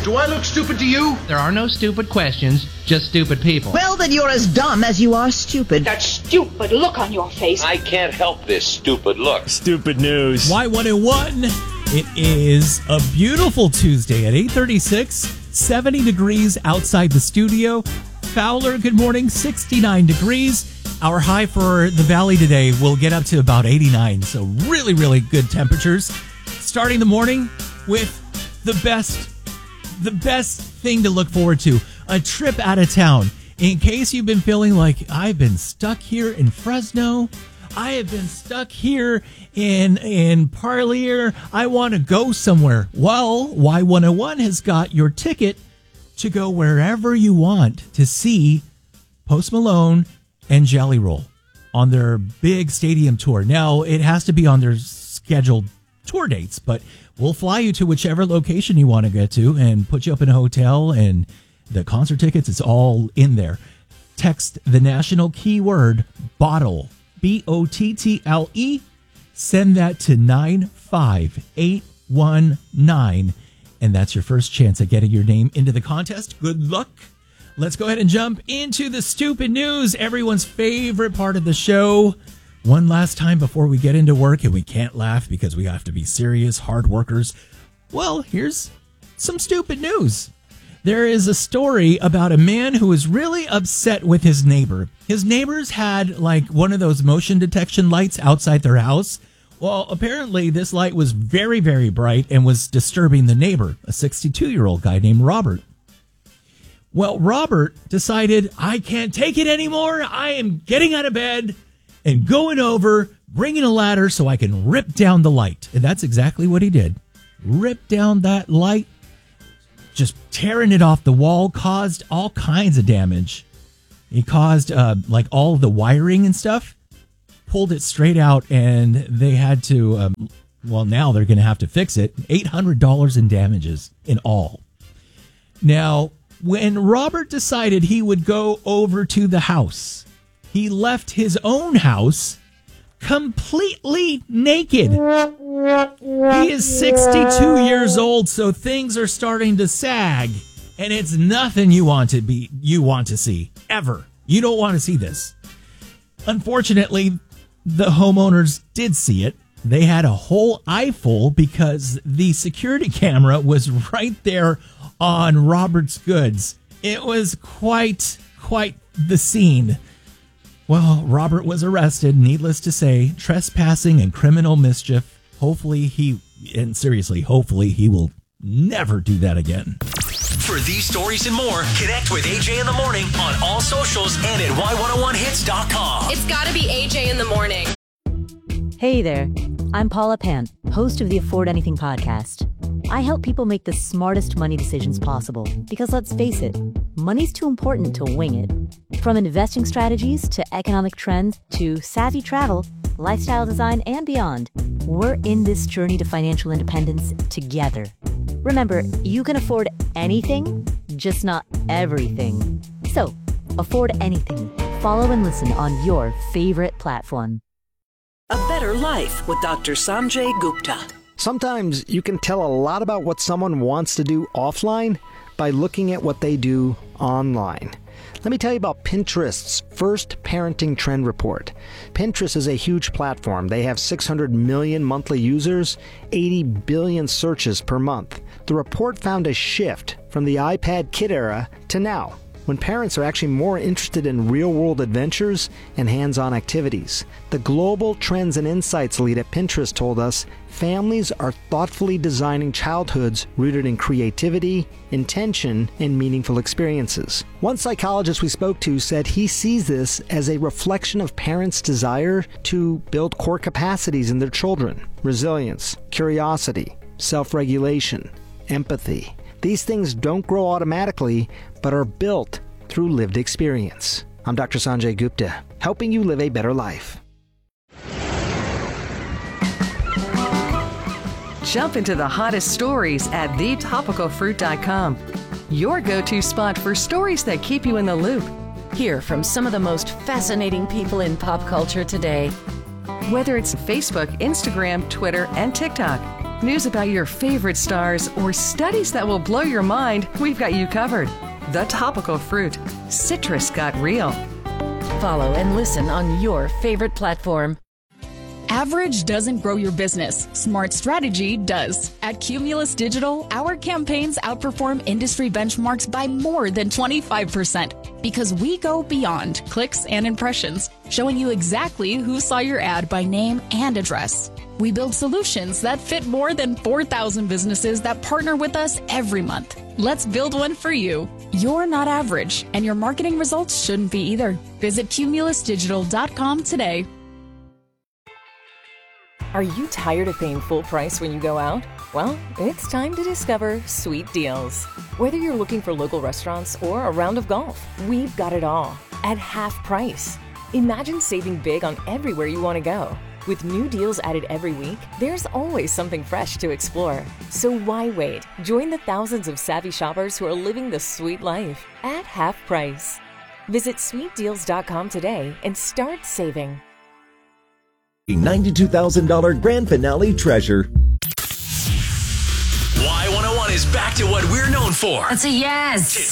Do I look stupid to you? There are no stupid questions, just stupid people. Well, then you're as dumb as you are stupid. That stupid look on your face. I can't help this stupid look. Stupid news. Y101. It is a beautiful Tuesday at 8:36, 70 degrees outside the studio. Fowler, good morning, 69 degrees. Our high for the valley today will get up to about 89, so really, really good temperatures. Starting the morning with the best thing to look forward to, a trip out of town. In case you've been feeling like, I've been stuck here in Fresno, I have been stuck here in Parlier, I want to go somewhere. Well, Y101 has got your ticket to go wherever you want to see Post Malone and Jelly Roll on their big stadium tour. Now, it has to be on their scheduled tour dates, but we'll fly you to whichever location you want to get to and put you up in a hotel, and the concert tickets, it's all in there. Text the national keyword BOTTLE, BOTTLE. Send that to 95819, and that's your first chance at getting your name into the contest. Good luck. Let's go ahead and jump into the stupid news, everyone's favorite part of the show. One last time before we get into work, and we can't laugh because we have to be serious, hard workers. Well, here's some stupid news. There is a story about a man who was really upset with his neighbor. His neighbors had like one of those motion detection lights outside their house. Well, apparently this light was very, very bright and was disturbing the neighbor, a 62-year-old guy named Robert. Well, Robert decided, I can't take it anymore. I am getting out of bed and going over, bringing a ladder so I can rip down the light. And that's exactly what he did. Ripped down that light, just tearing it off the wall, caused all kinds of damage. He caused like all the wiring and stuff, pulled it straight out, and they had to, now they're going to have to fix it. $800 in damages in all. Now, when Robert decided he would go over to the house, he left his own house completely naked. He is 62 years old, so things are starting to sag, and it's nothing you want to see ever. You don't want to see this. Unfortunately, the homeowners did see it. They had a whole eyeful because the security camera was right there on Robert's goods. It was quite the scene. Well, Robert was arrested, needless to say, trespassing and criminal mischief. Hopefully he will never do that again. For these stories and more, connect with AJ in the Morning on all socials and at Y101hits.com. It's gotta be AJ in the Morning. Hey there, I'm Paula Pant, host of the Afford Anything podcast. I help people make the smartest money decisions possible because, let's face it, money's too important to wing it. From investing strategies to economic trends to savvy travel, lifestyle design, and beyond, we're in this journey to financial independence together. Remember, you can afford anything, just not everything. So, afford anything. Follow and listen on your favorite platform. A Better Life with Dr. Sanjay Gupta. Sometimes you can tell a lot about what someone wants to do offline by looking at what they do online. Let me tell you about Pinterest's first parenting trend report. Pinterest is a huge platform. They have 600 million monthly users, 80 billion searches per month. The report found a shift from the iPad kid era to now, when parents are actually more interested in real-world adventures and hands-on activities. The Global Trends and Insights lead at Pinterest told us families are thoughtfully designing childhoods rooted in creativity, intention, and meaningful experiences. One psychologist we spoke to said he sees this as a reflection of parents' desire to build core capacities in their children: resilience, curiosity, self-regulation, empathy. These things don't grow automatically, but are built through lived experience. I'm Dr. Sanjay Gupta, helping you live a better life. Jump into the hottest stories at thetopicalfruit.com. Your go-to spot for stories that keep you in the loop. Hear from some of the most fascinating people in pop culture today. Whether it's Facebook, Instagram, Twitter, and TikTok, News about your favorite stars or studies that will blow your mind, we've got you covered. The Topical Fruit. Citrus got real. Follow and listen on your favorite platform. Average doesn't grow your business. Smart strategy does. At Cumulus Digital, our campaigns outperform industry benchmarks by more than 25% because we go beyond clicks and impressions, showing you exactly who saw your ad by name and address. We build solutions that fit more than 4,000 businesses that partner with us every month. Let's build one for you. You're not average, and your marketing results shouldn't be either. Visit cumulusdigital.com today. Are you tired of paying full price when you go out? Well, it's time to discover Sweet Deals. Whether you're looking for local restaurants or a round of golf, we've got it all at half price. Imagine saving big on everywhere you want to go. With new deals added every week, there's always something fresh to explore. So why wait? Join the thousands of savvy shoppers who are living the sweet life at half price. Visit sweetdeals.com today and start saving. $92,000 grand finale treasure. Y101 is back to what we're known for. It's a yes.